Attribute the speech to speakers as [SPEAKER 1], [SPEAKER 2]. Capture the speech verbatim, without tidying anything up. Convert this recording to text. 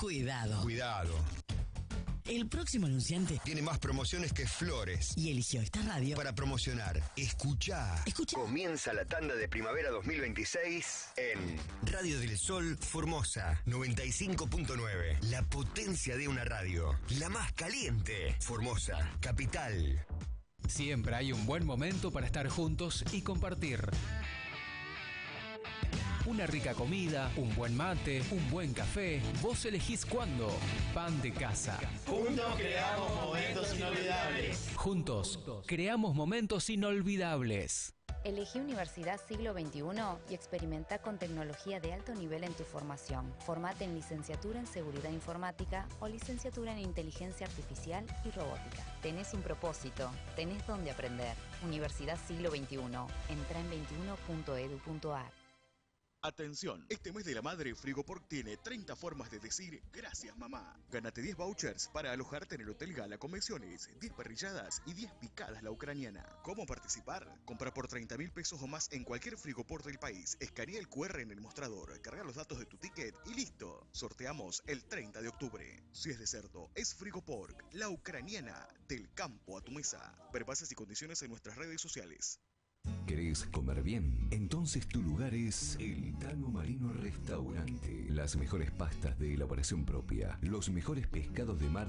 [SPEAKER 1] Cuidado.
[SPEAKER 2] Cuidado.
[SPEAKER 1] El próximo anunciante
[SPEAKER 2] Tiene más promociones que flores.
[SPEAKER 1] y eligió esta radio
[SPEAKER 2] Para promocionar. Escuchá.
[SPEAKER 1] Escuchá.
[SPEAKER 2] Comienza la tanda de primavera dos mil veintiséis en Radio del Sol Formosa noventa y cinco punto nueve. La potencia de una radio. La más caliente. Formosa, capital.
[SPEAKER 3] Siempre hay un buen momento para estar juntos y compartir. Una rica comida, un buen mate, un buen café. Vos elegís cuándo. Pan de casa.
[SPEAKER 4] Juntos creamos momentos inolvidables.
[SPEAKER 3] Juntos creamos momentos inolvidables.
[SPEAKER 5] Elegí Universidad Siglo veintiuno y experimenta con tecnología de alto nivel en tu formación. Formate en licenciatura en Seguridad Informática o licenciatura en Inteligencia Artificial y Robótica. Tenés un propósito, tenés dónde aprender. Universidad Siglo veintiuno. Entra en veintiuno punto edu punto ar.
[SPEAKER 6] Atención, este mes de la madre Frigopork tiene treinta formas de decir gracias mamá. Gánate diez vouchers para alojarte en el Hotel Gala Convenciones, diez parrilladas y diez picadas la ucraniana. ¿Cómo participar? Compra por treinta mil pesos o más en cualquier Frigopork del país. Escanea el cu erre en el mostrador, carga los datos de tu ticket y listo. Sorteamos el treinta de octubre. Si es de cerdo, es Frigopork, la ucraniana, del campo a tu mesa. Ver bases y condiciones en nuestras redes sociales.
[SPEAKER 7] ¿Querés comer bien? Entonces tu lugar es el Tano Marino Restaurante. Las mejores pastas de elaboración propia, los mejores pescados de mar